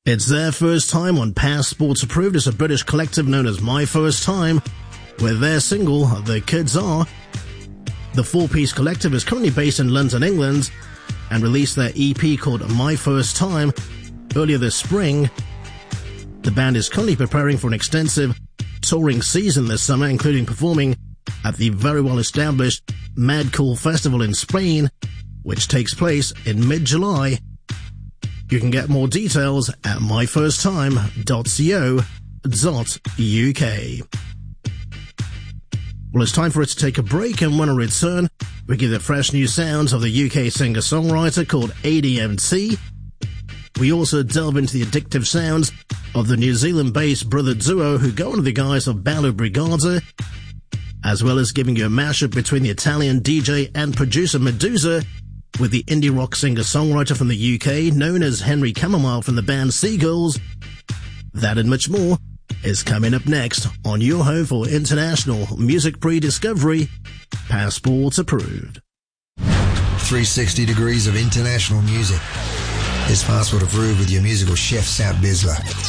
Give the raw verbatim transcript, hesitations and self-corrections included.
It's their first time on Passports Approved. It's a British collective known as My First Time, with their single, The Kids Are. The four-piece collective is currently based in London, England, and released their E P called My First Time earlier this spring. The band is currently preparing for an extensive touring season this summer, including performing at the very well-established Mad Cool Festival in Spain, which takes place in mid-July. You can get more details at my first time dot co dot U K. Well, it's time for us to take a break, and when I return, we give the fresh new sounds of the U K singer-songwriter called A D M T. We also delve into the addictive sounds of the New Zealand-based brother duo who go under the guise of Ballo Brigada, as well as giving you a mashup between the Italian D J and producer Medusa with the indie rock singer-songwriter from the U K known as Henry Chamomile from the band Seagulls. That and much more is coming up next on your home for international music pre-discovery, Passports Approved. three sixty degrees of international music. It's Passport Approved with your musical chef, Sam Bisler.